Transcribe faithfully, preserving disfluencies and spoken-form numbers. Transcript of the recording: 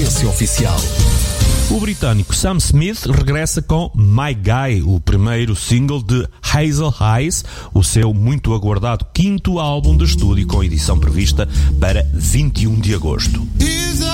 Frequência Oficial. O britânico Sam Smith regressa com My Guy, o primeiro single de Hazel Eyes, o seu muito aguardado quinto álbum de estúdio com edição prevista para vinte e um de agosto.